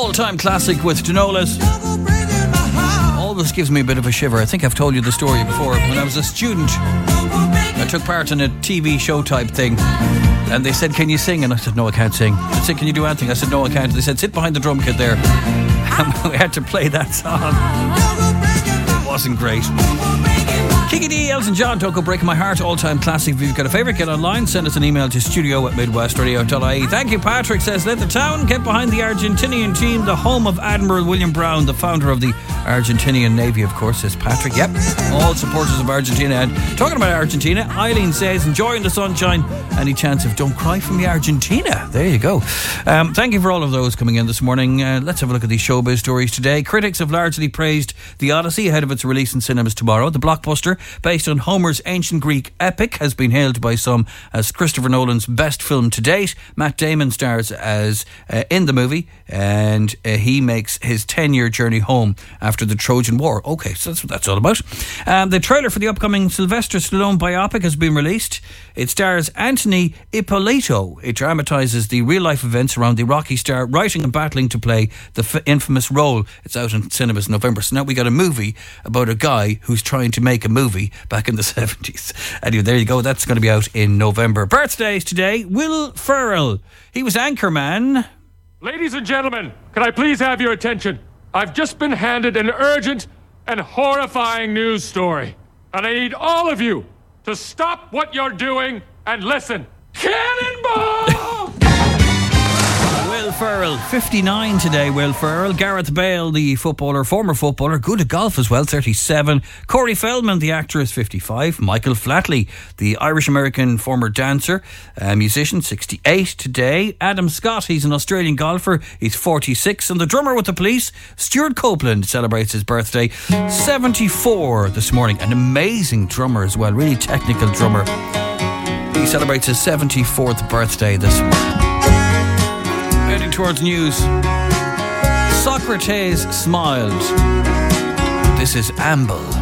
All-time classic with Danolas. Always gives me a bit of a shiver. I think I've told you the story before. When I was a student, I took part in a TV show type thing, and they said, "Can you sing?" And I said, "No, I can't sing." They said, "Can you do anything?" I said, "No, I can't." They said, "Sit behind the drum kit there." And we had to play that song. It wasn't great. Kiki D, Elton John, Don't Go Breaking My Heart, all-time classic. If you've got a favourite, get online, send us an email to studio@midwestradio.ie. Thank you, Patrick says, let the town get behind the Argentinian team, the home of Admiral William Brown, the founder of the Argentinian Navy, of course, says Patrick. Yep, all supporters of Argentina. And talking about Argentina, Eileen says, enjoying the sunshine. Any chance of Don't Cry from the Argentina? There you go. Thank you for all of those coming in this morning. Let's have a look at these showbiz stories today. Critics have largely praised The Odyssey ahead of its release in cinemas tomorrow. The blockbuster, based on Homer's ancient Greek epic, has been hailed by some as Christopher Nolan's best film to date. Matt Damon stars as in the movie, and he makes his 10-year journey home after the Trojan War. Okay, so that's what that's all about. The trailer for the upcoming Sylvester Stallone biopic has been released. It stars Anthony Ippolito. It dramatises the real-life events around the Rocky star writing and battling to play the infamous role. It's out in cinemas in November. So now we got a movie about a guy who's trying to make a movie back in the 70s. Anyway, there you go. That's going to be out in November. Birthdays today. Will Ferrell. He was Anchorman. Ladies and gentlemen, can I please have your attention? I've just been handed an urgent and horrifying news story. And I need all of you to stop what you're doing and listen. Cannonball! Will Ferrell, 59 today. Will Ferrell. Gareth Bale, the footballer, former footballer, good at golf as well, 37. Corey Feldman, the actor, is 55. Michael Flatley, the Irish-American former dancer, musician, 68 today. Adam Scott, he's an Australian golfer, he's 46. And the drummer with the Police, Stuart Copeland, celebrates his birthday, 74 this morning. An amazing drummer as well, really technical drummer. He celebrates his 74th birthday this morning. Heading towards news. Socrates smiled. This is Amble.